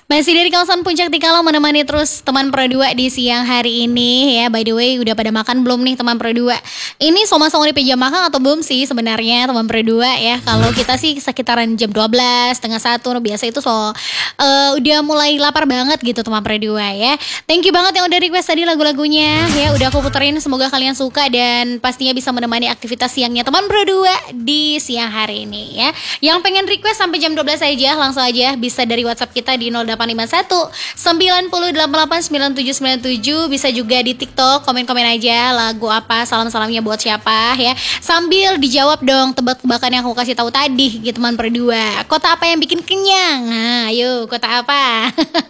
Masih dari kawasan Puncak Tikalo menemani terus teman Pro 2 di siang hari ini ya. By the way, udah pada makan belum nih teman Pro 2? Ini sama-sama di jam makan atau belum sih sebenarnya teman Pro 2 ya? Kalau kita sih sekitaran jam 12, setengah 1 biasa itu udah mulai lapar banget gitu teman Pro 2 ya. Thank you banget yang udah request tadi lagu-lagunya ya. Udah aku puterin, semoga kalian suka dan pastinya bisa menemani aktivitas siangnya teman Pro 2 di siang hari ini ya. Yang pengen request sampai jam 12 aja, langsung aja bisa dari WhatsApp kita di 0851 9088 9797. Bisa juga di TikTok, komen-komen aja lagu apa, salam-salamnya buat siapa ya. Sambil dijawab dong tebak-tebakan yang aku kasih tahu tadi gitu teman berdua. Kota apa yang bikin kenyang? Nah, ayo kota apa?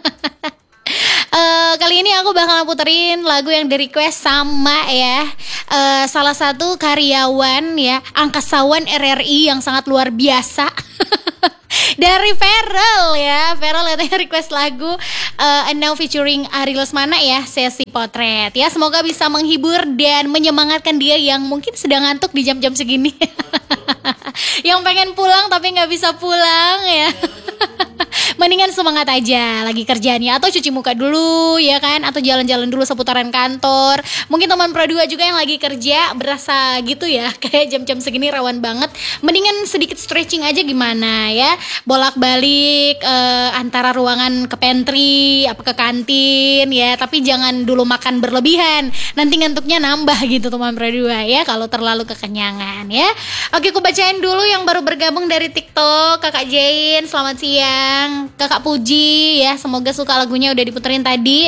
Kali ini aku bakal puterin lagu yang di request sama ya salah satu karyawan ya angkasawan RRI yang sangat luar biasa. Dari Feral ya. Feral katanya request lagu And Now featuring Ari Lesmana ya, Sesi Potret ya. Semoga bisa menghibur dan menyemangatkan dia yang mungkin sedang ngantuk di jam-jam segini. Yang pengen pulang tapi gak bisa pulang ya. Mendingan semangat aja lagi kerjanya, atau cuci muka dulu ya kan, atau jalan-jalan dulu seputaran kantor. Mungkin teman Pro 2 juga yang lagi kerja berasa gitu ya, kayak jam-jam segini rawan banget. Mendingan sedikit stretching aja gimana ya, bolak-balik antara ruangan ke pantry apa ke kantin ya, tapi jangan dulu makan berlebihan, nanti ngantuknya nambah gitu teman Pro 2 ya kalau terlalu kekenyangan ya. Oke, aku bacain dulu yang baru bergabung dari TikTok. Kakak Jain, selamat siang. Kakak Puji ya, semoga suka lagunya udah diputerin tadi.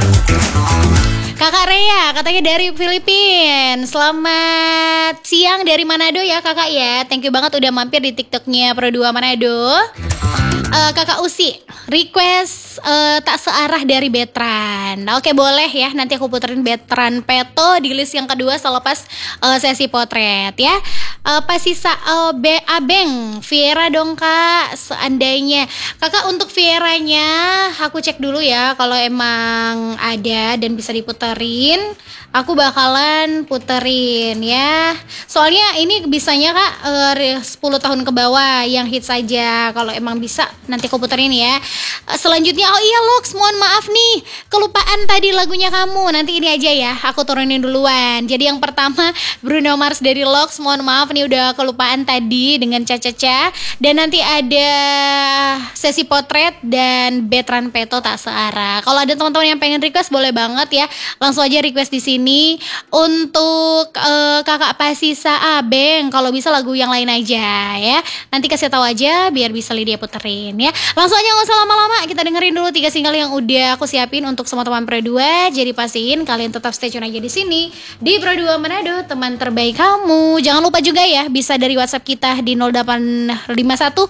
Kakak Rea katanya dari Filipina. Selamat siang dari Manado ya kakak ya. Thank you banget udah mampir di TikToknya Pro 2 Manado. Kakak Usi request tak searah dari Betran. Oke, boleh ya, nanti aku puterin Betran Peto di list yang kedua selepas sesi potret ya. Pasisa Abeng Viera dong kak, seandainya kakak. Untuk Vieranya aku cek dulu ya, kalau emang ada dan bisa diputerin aku bakalan puterin ya. Soalnya ini bisanya kak 10 tahun ke bawah yang hits saja. Kalau emang bisa nanti aku puterin ya. Selanjutnya, oh iya Lox, mohon maaf nih kelupaan tadi lagunya kamu. Nanti ini aja ya, aku turunin duluan. Jadi yang pertama Bruno Mars dari Lox, mohon maaf nih udah kelupaan tadi dengan Caca-Caca. Dan nanti ada sesi potret dan Betran Peto tak searah. Kalau ada teman-teman yang pengen request boleh banget ya, langsung aja request di sini. Untuk kakak Pasisa Abeng, kalau bisa lagu yang lain aja ya. Nanti kasih tahu aja biar bisa Lydia puterin ya. Langsung aja nggak usah lama-lama, kita dengerin dulu 3 single yang udah aku siapin untuk semua teman Pro 2. Jadi pastiin kalian tetap stay tune aja di sini di Pro 2 Manado, teman terbaik kamu. Jangan lupa juga ya, bisa dari WhatsApp kita di 0851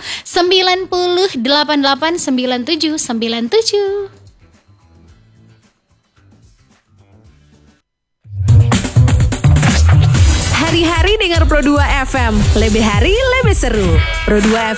9088 9797. Hari-hari dengar Pro 2 FM, lebih hari lebih seru. Pro 2